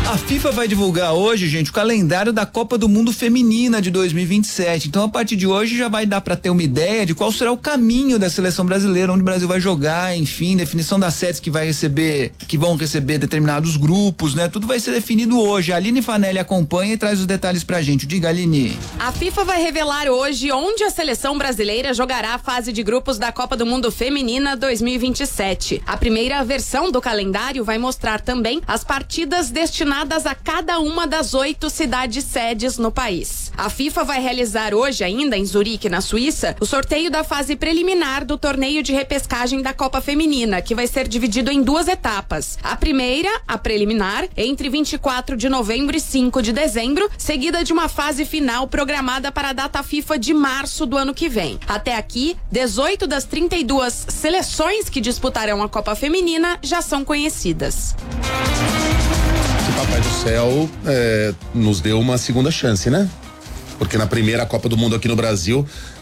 A FIFA vai divulgar hoje, gente, o calendário da Copa do Mundo Feminina de 2027. Então, a partir de hoje já vai dar para ter uma ideia de qual será o caminho da seleção brasileira, onde o Brasil vai jogar, enfim, definição das sedes que vão receber determinados grupos, né? Tudo vai ser definido hoje. A Aline Fanelli acompanha e traz os detalhes pra gente. Diga, Aline. A FIFA vai revelar hoje onde a seleção brasileira jogará a fase de grupos da Copa do Mundo Feminina 2027. A primeira versão do calendário vai mostrar também as partidas destinadas a cada uma das 8 cidades sedes no país. A FIFA vai realizar hoje ainda em Zurique, na Suíça, o sorteio da fase preliminar do torneio de repescagem da Copa Feminina, que vai ser dividido em 2 etapas. A primeira, a preliminar, entre 24 de novembro e 5 de dezembro, seguida de uma fase final programada para a data FIFA de março do ano que vem. Até aqui, 18 das 32 seleções que disputarão a Copa Feminina já são conhecidas. Papai do Céu nos deu uma segunda chance, né? Porque na primeira Copa do Mundo aqui no Brasil,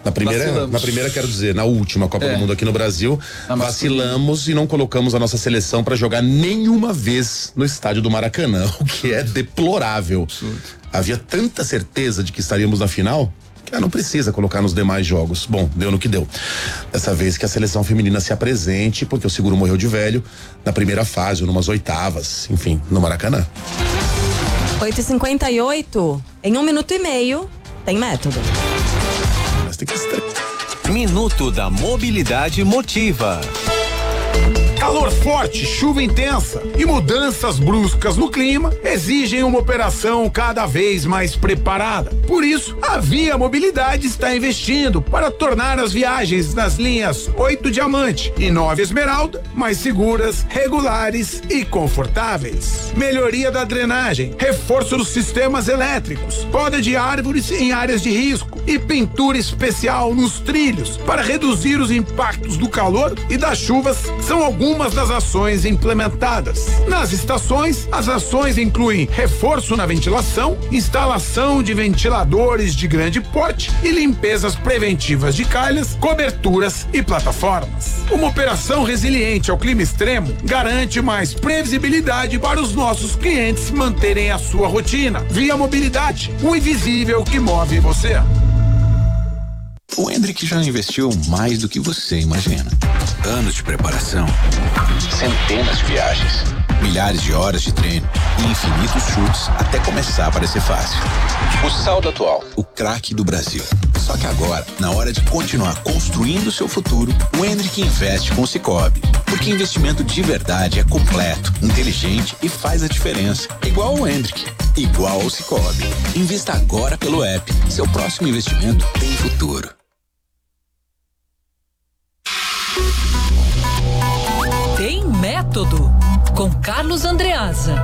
na última Copa do Mundo aqui no Brasil, vacilamos e não colocamos a nossa seleção para jogar nenhuma vez no estádio do Maracanã, o que é deplorável. Absurdo. Havia tanta certeza de que estaríamos na final que não precisa colocar nos demais jogos. Bom, deu no que deu. Dessa vez que a seleção feminina se apresente, porque o Seguro morreu de velho, na primeira fase, ou numas oitavas, enfim, no Maracanã. 8h58, em 1 minuto e meio, tem método. Mas tem que... Minuto da Mobilidade Motiva. Calor forte, chuva intensa e mudanças bruscas no clima exigem uma operação cada vez mais preparada. Por isso, a Via Mobilidade está investindo para tornar as viagens nas linhas 8 Diamante e 9 Esmeralda mais seguras, regulares e confortáveis. Melhoria da drenagem, reforço dos sistemas elétricos, poda de árvores em áreas de risco e pintura especial nos trilhos para reduzir os impactos do calor e das chuvas são algumas das ações implementadas. Nas estações, as ações incluem reforço na ventilação, instalação de ventiladores de grande porte e limpezas preventivas de calhas, coberturas e plataformas. Uma operação resiliente ao clima extremo garante mais previsibilidade para os nossos clientes manterem a sua rotina. Via Mobilidade, o invisível que move você. O Hendrick já investiu mais do que você imagina. Anos de preparação, centenas de viagens, milhares de horas de treino e infinitos chutes até começar a parecer fácil. O saldo atual, o craque do Brasil. Só que agora, na hora de continuar construindo o seu futuro, o Hendrick investe com o Sicoob. Porque investimento de verdade é completo, inteligente e faz a diferença. Igual o Hendrick, igual ao Sicoob. Invista agora pelo app. Seu próximo investimento tem futuro. Tem método, com Carlos Andreasa.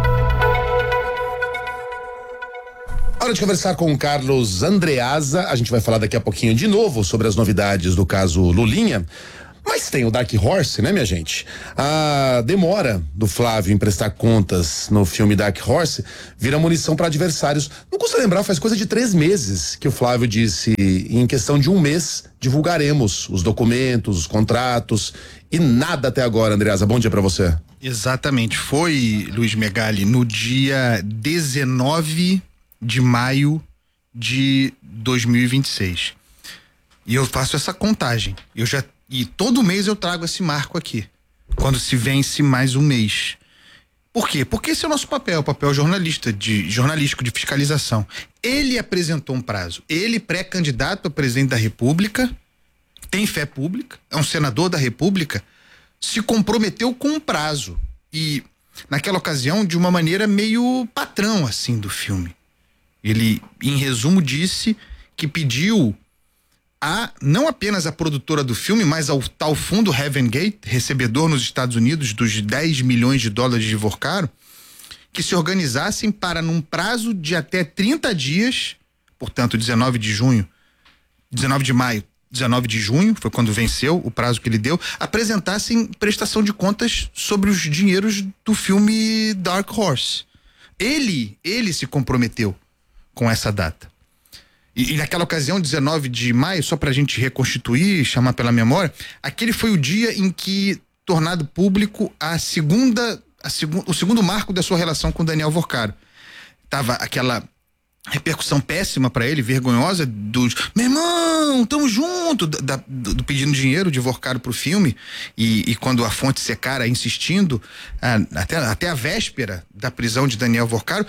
Hora de conversar com o Carlos Andreasa. A gente vai falar daqui a pouquinho de novo sobre as novidades do caso Lulinha. Mas tem o Dark Horse, né, minha gente? A demora do Flávio em prestar contas no filme Dark Horse vira munição para adversários. Não custa lembrar, faz coisa de 3 meses que o Flávio disse, em questão de 1 mês, divulgaremos os documentos, os contratos e nada até agora, Andreasa. Bom dia para você. Exatamente. Foi, Luiz Megali, no dia 19 de maio de 2026. E eu faço essa contagem. E todo mês eu trago esse marco aqui, quando se vence mais 1 mês. Por quê? Porque esse é o nosso papel, o papel jornalístico de fiscalização. Ele apresentou um prazo. Ele, pré-candidato a presidente da República, tem fé pública, é um senador da República, se comprometeu com um prazo. E, naquela ocasião, de uma maneira meio patrão, assim, do filme. Ele, em resumo, disse que pediu não apenas a produtora do filme, mas ao tal fundo Heaven Gate, recebedor nos Estados Unidos dos 10 milhões de dólares de Vorcaro, que se organizassem para, num prazo de até 30 dias, portanto 19 de maio, 19 de junho, foi quando venceu o prazo que ele deu, apresentassem prestação de contas sobre os dinheiros do filme Dark Horse. Ele se comprometeu com essa data. E naquela ocasião, 19 de maio, só pra gente reconstituir, chamar pela memória, aquele foi o dia em que, tornado público, o segundo marco da sua relação com Daniel Vorcaro. tava aquela repercussão péssima para ele, vergonhosa, dos meu irmão, tamo junto, do pedindo dinheiro de Vorcaro pro filme, e quando a fonte secara insistindo, até a véspera da prisão de Daniel Vorcaro,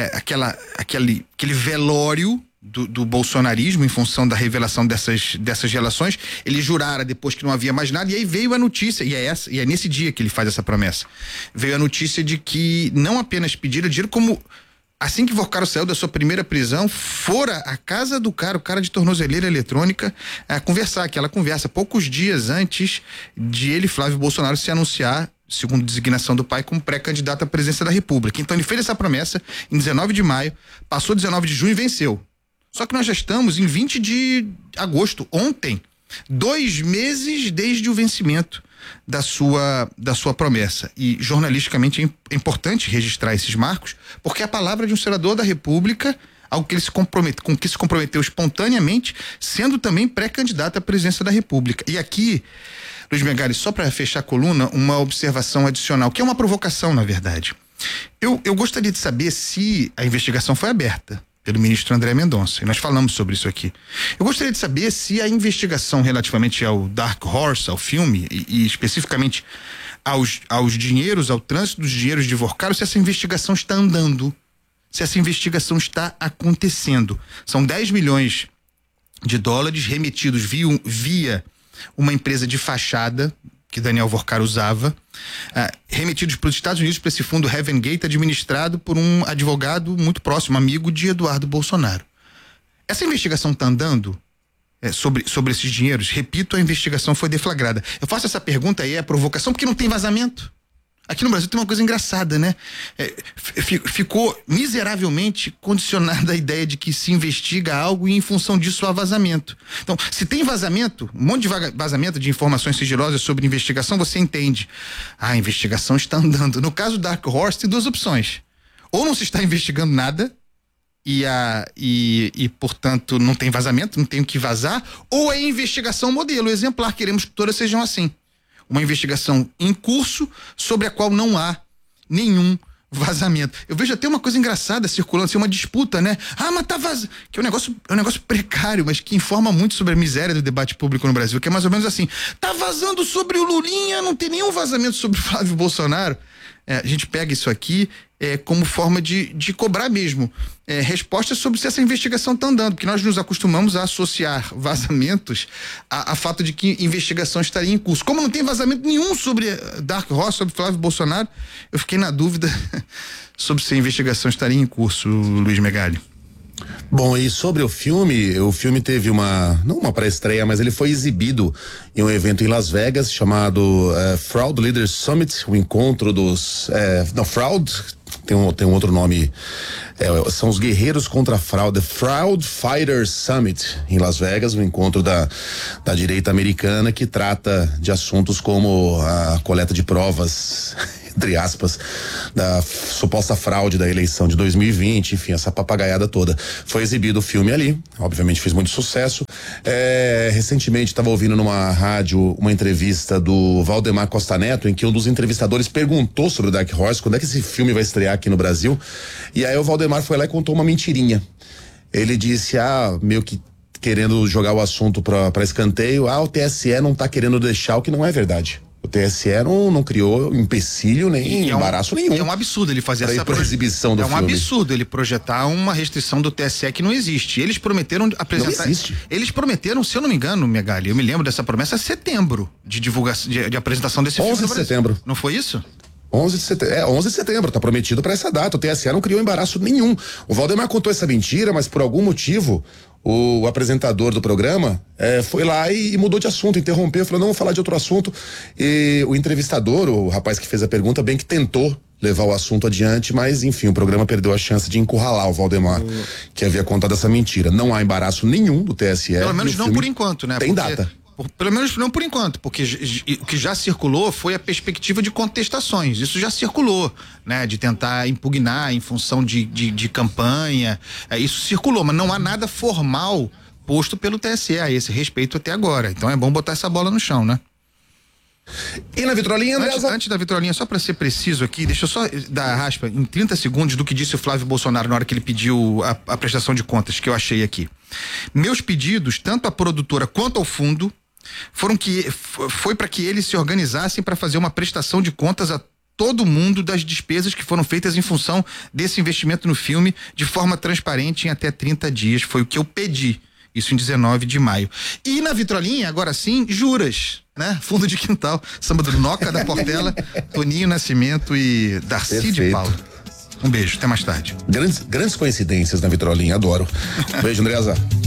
aquele velório do bolsonarismo em função da revelação dessas relações, ele jurara depois que não havia mais nada, e aí veio a notícia, e é nesse dia que ele faz essa promessa, veio a notícia de que não apenas pediram dinheiro, como assim que Vorcaro saiu da sua primeira prisão, fora à casa do cara, o cara de tornozeleira eletrônica, conversar, aquela conversa, poucos dias antes de ele, Flávio Bolsonaro, se anunciar, segundo designação do pai, como pré-candidato à presidência da República. Então ele fez essa promessa em 19 de maio, passou 19 de junho e venceu. Só que nós já estamos em 20 de agosto, ontem, 2 meses desde o vencimento da sua promessa. E jornalisticamente é importante registrar esses marcos, porque é a palavra de um senador da República, algo que ele com que se comprometeu espontaneamente, sendo também pré-candidato à presidência da República. E aqui, Luiz Megali, só para fechar a coluna, uma observação adicional, que é uma provocação, na verdade. Eu gostaria de saber se a investigação foi aberta pelo ministro André Mendonça, e nós falamos sobre isso aqui. Eu gostaria de saber se a investigação relativamente ao Dark Horse, ao filme, e especificamente aos dinheiros, ao trânsito dos dinheiros de Vorcaro, se essa investigação está andando, se essa investigação está acontecendo. São 10 milhões de dólares remetidos via uma empresa de fachada que Daniel Vorcaro usava, remetidos para os Estados Unidos para esse fundo Heaven Gate, administrado por um advogado muito próximo, amigo de Eduardo Bolsonaro. Essa investigação está andando sobre esses dinheiros? Repito, a investigação foi deflagrada. Eu faço essa pergunta aí, é provocação, porque não tem vazamento. Aqui no Brasil tem uma coisa engraçada, né? Ficou miseravelmente condicionada a ideia de que se investiga algo e em função disso há vazamento. Então, se tem vazamento, um monte de vazamento de informações sigilosas sobre investigação, você entende. A investigação está andando. No caso do Dark Horse, tem 2 opções. Ou não se está investigando nada e portanto, não tem vazamento, não tem o que vazar, ou é investigação modelo, exemplar. Queremos que todas sejam assim. Uma investigação em curso sobre a qual não há nenhum vazamento. Eu vejo até uma coisa engraçada circulando, assim, uma disputa, né? Mas tá vazando. Que é um negócio precário, mas que informa muito sobre a miséria do debate público no Brasil, que é mais ou menos assim: tá vazando sobre o Lulinha, não tem nenhum vazamento sobre o Flávio Bolsonaro. A gente pega isso aqui como forma de cobrar mesmo respostas sobre se essa investigação está andando, porque nós nos acostumamos a associar vazamentos a fato de que investigação estaria em curso. Como não tem vazamento nenhum sobre Dark Horse, sobre Flávio Bolsonaro, eu fiquei na dúvida sobre se a investigação estaria em curso, Luiz Megali. Bom, e sobre o filme teve não uma pré-estreia, mas ele foi exibido em um evento em Las Vegas chamado Fraud Leaders Summit, o encontro dos Fraud, tem um outro nome, são os guerreiros contra a fraude, Fraud Fighters Summit em Las Vegas, um encontro da direita americana que trata de assuntos como a coleta de provas, entre aspas, da suposta fraude da eleição de 2020, enfim, essa papagaiada toda. Foi exibido o filme ali, obviamente fez muito sucesso. Recentemente estava ouvindo numa rádio uma entrevista do Valdemar Costa Neto, em que um dos entrevistadores perguntou sobre o Dark Horse, quando é que esse filme vai estrear aqui no Brasil, e aí o Valdemar foi lá e contou uma mentirinha. Ele disse, meio que querendo jogar o assunto para escanteio, o TSE não tá querendo deixar, o que não é verdade. O TSE não criou empecilho nem embaraço nenhum. É um absurdo ele fazer essa exibição do filme. É um absurdo ele projetar uma restrição do TSE que não existe. Eles prometeram apresentar. Não existe. Eles prometeram, se eu não me engano, Megali, eu me lembro dessa promessa, setembro de divulgação, de apresentação desse filme. 11 de setembro. Não foi isso? 11 de setembro, tá prometido para essa data. O TSE não criou embaraço nenhum. O Valdemar contou essa mentira, mas por algum motivo o apresentador do programa foi lá e mudou de assunto, interrompeu, falou, não, vou falar de outro assunto. E o entrevistador, o rapaz que fez a pergunta, bem que tentou levar o assunto adiante, mas enfim, o programa perdeu a chance de encurralar o Valdemar, que havia contado essa mentira. Não há embaraço nenhum do TSE. Pelo menos não por enquanto, né? Tem data. Pelo menos não por enquanto, porque o que já circulou foi a perspectiva de contestações. Isso já circulou, né? De tentar impugnar em função de campanha. Isso circulou, mas não há nada formal posto pelo TSE a esse respeito até agora. Então é bom botar essa bola no chão, né? E na vitrolinha, antes da vitrolinha, só para ser preciso aqui, deixa eu só dar a raspa em 30 segundos do que disse o Flávio Bolsonaro na hora que ele pediu a prestação de contas, que eu achei aqui. Meus pedidos, tanto à produtora quanto ao fundo, foi para que eles se organizassem para fazer uma prestação de contas a todo mundo das despesas que foram feitas em função desse investimento no filme de forma transparente em até 30 dias. Foi o que eu pedi. Isso em 19 de maio. E na vitrolinha, agora sim, juras, né? Fundo de quintal, samba do Noca da Portela, Toninho Nascimento e Darcy Perfeito. de Paulo. Um beijo, até mais tarde. Grandes coincidências na vitrolinha, adoro. Beijo, Andreasa.